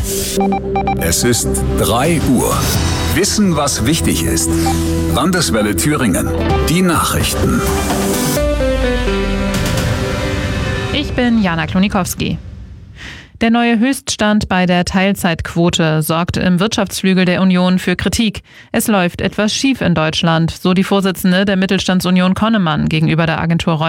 Es ist 3 Uhr. Wissen, was wichtig ist. Landeswelle Thüringen. Die Nachrichten. Ich bin Jana Klonikowski. Der neue Höchststand bei der Teilzeitquote sorgt im Wirtschaftsflügel der Union für Kritik. Es läuft etwas schief in Deutschland, so die Vorsitzende der Mittelstandsunion Connemann gegenüber der Agentur Reuters.